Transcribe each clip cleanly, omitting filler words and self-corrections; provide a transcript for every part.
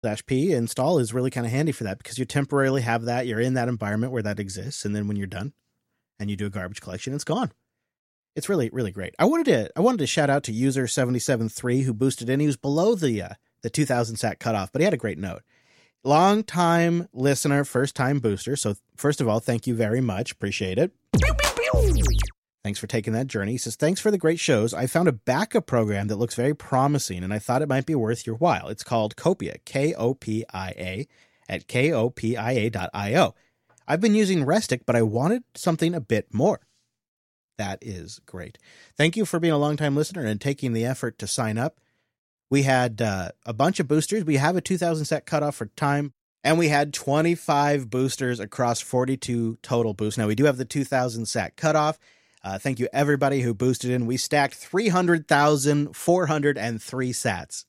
-p install is really kind of handy for that, because you temporarily have that. You're in that environment where that exists. And then when you're done and you do a garbage collection, it's gone. It's really, really great. I wanted to shout out to user 773 who boosted in. He was below the 2000 sat cutoff, but he had a great note. Long time listener, first time booster. So first of all, thank you very much. Appreciate it. Thanks for taking that journey. He says, thanks for the great shows. I found a backup program that looks very promising, and I thought it might be worth your while. It's called Kopia, Kopia, at kopia.io. I've been using Restic, but I wanted something a bit more. That is great. Thank you for being a longtime listener and taking the effort to sign up. We had a bunch of boosters. We have a 2000 set cutoff for time, and we had 25 boosters across 42 total boosts. Now, we do have the 2000 sat cutoff. Thank you, everybody who boosted in. We stacked 300,403 sats.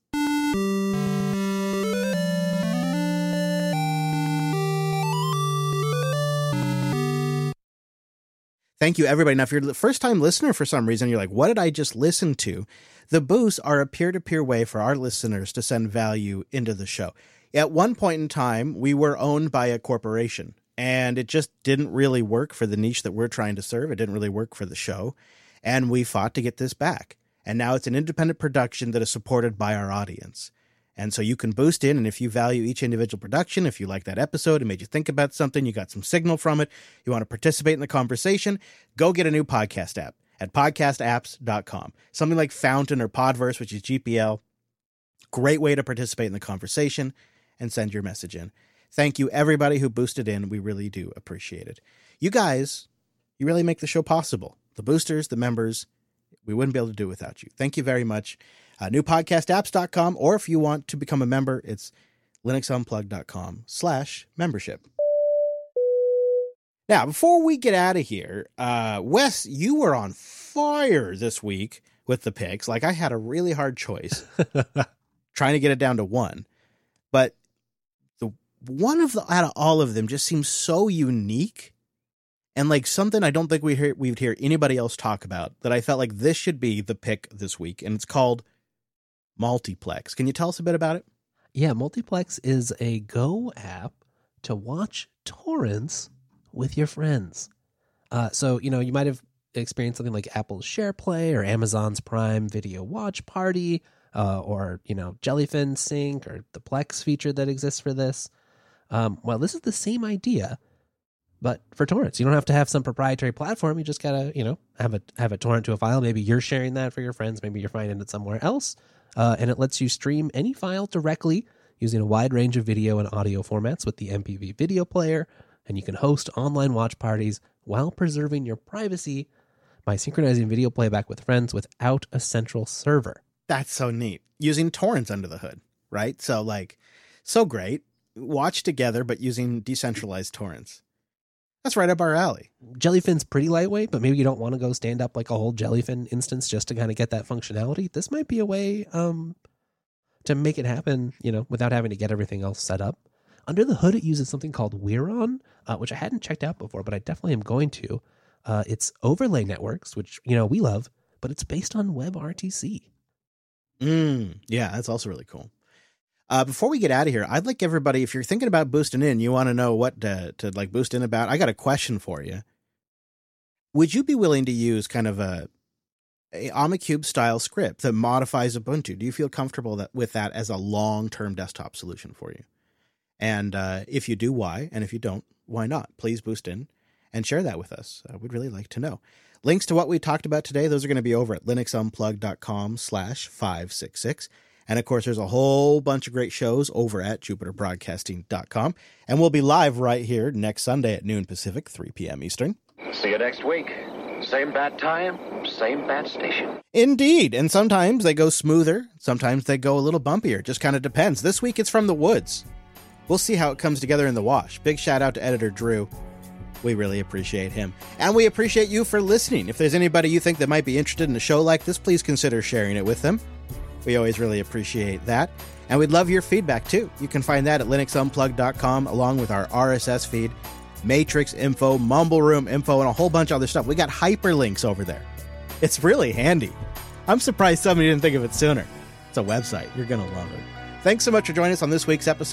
Thank you, everybody. Now, if you're the first-time listener for some reason, you're like, what did I just listen to? The boosts are a peer-to-peer way for our listeners to send value into the show. At one point in time, we were owned by a corporation, and it just didn't really work for the niche that we're trying to serve. It didn't really work for the show, and we fought to get this back. And now it's an independent production that is supported by our audience. And so you can boost in, and if you value each individual production, if you like that episode, it made you think about something, you got some signal from it, you want to participate in the conversation, go get a new podcast app at podcastapps.com. Something like Fountain or Podverse, which is GPL. Great way to participate in the conversation and send your message in. Thank you, everybody who boosted in. We really do appreciate it. You guys, you really make the show possible. The boosters, the members, we wouldn't be able to do it without you. Thank you very much. Newpodcastapps.com, or if you want to become a member, it's linuxunplugged.com/membership. Now, before we get out of here, Wes, you were on fire this week with the picks. Like, I had a really hard choice trying to get it down to one, but out of all of them just seems so unique and like something I don't think we would hear anybody else talk about, that I felt like this should be the pick this week, and it's called Multiplex. Can you tell us a bit about it? Yeah, Multiplex is a Go app to watch torrents with your friends. So, you might have experienced something like Apple's SharePlay or Amazon's Prime Video Watch Party, or, Jellyfin Sync or the Plex feature that exists for this. Well, this is the same idea, but for torrents. You don't have to have some proprietary platform. You just gotta, have a torrent to a file. Maybe you're sharing that for your friends. Maybe you're finding it somewhere else. And it lets you stream any file directly using a wide range of video and audio formats with the MPV video player. And you can host online watch parties while preserving your privacy by synchronizing video playback with friends without a central server. That's so neat. Using torrents under the hood, right? So so great. Watch together, but using decentralized torrents. That's right up our alley. Jellyfin's pretty lightweight, but maybe you don't want to go stand up like a whole Jellyfin instance just to kind of get that functionality. This might be a way to make it happen, without having to get everything else set up. Under the hood, it uses something called Weiron, which I hadn't checked out before, but I definitely am going to. It's overlay networks, which, we love, but it's based on WebRTC. Yeah, that's also really cool. Before we get out of here, I'd like everybody, if you're thinking about boosting in, you want to know what to boost in about, I got a question for you. Would you be willing to use kind of a Omacube style script that modifies Ubuntu? Do you feel comfortable with that as a long-term desktop solution for you? And if you do, why? And if you don't, why not? Please boost in and share that with us. We'd really like to know. Links to what we talked about today, those are going to be over at linuxunplugged.com/566. And of course, there's a whole bunch of great shows over at jupiterbroadcasting.com. And we'll be live right here next Sunday at noon Pacific, 3 p.m. Eastern. See you next week. Same bad time, same bad station. Indeed. And sometimes they go smoother. Sometimes they go a little bumpier. Just kind of depends. This week it's from the woods. We'll see how it comes together in the wash. Big shout out to editor Drew. We really appreciate him. And we appreciate you for listening. If there's anybody you think that might be interested in a show like this, please consider sharing it with them. We always really appreciate that. And we'd love your feedback, too. You can find that at linuxunplugged.com, along with our RSS feed, Matrix info, Mumble Room info, and a whole bunch of other stuff. We got hyperlinks over there. It's really handy. I'm surprised somebody didn't think of it sooner. It's a website. You're going to love it. Thanks so much for joining us on this week's episode